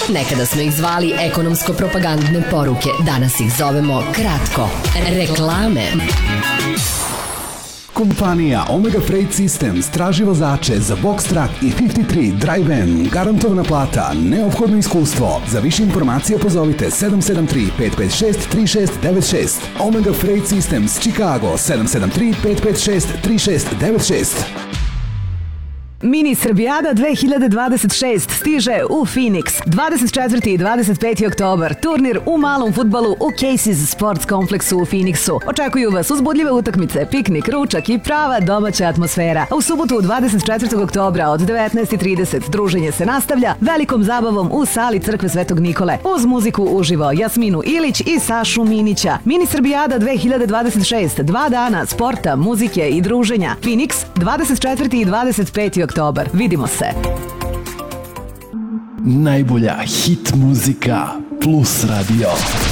Nekada smo ih zvali ekonomsko-propagandne poruke, danas ih zovemo kratko. Reklame. Kompanija Omega Freight Systems traži vozače za Box Truck i 53 Drive-N. Garantovana plata, neophodno iskustvo. Za više informacija pozovite 773-556-3696. Omega Freight Systems, Chicago, 773-556-3696. Mini Srbijada 2026 stiže u Phoenix. 24. i 25. oktobar. Turnir u malom fudbalu u Casey's Sports kompleksu u Phoenixu. Očekuju vas uzbudljive utakmice, piknik, ručak i prava domaća atmosfera. A u subotu 24. oktobra od 19:30 druženje se nastavlja velikom zabavom u sali Crkve Svetog Nikole. Uz muziku uživo Jasminu Ilić i Sašu Minića. Mini Srbijada 2026. 2 dana sporta, muzike i druženja. Phoenix 24. i 25. oktobar. Vidimo se. Najbolja hit muzika plus radio.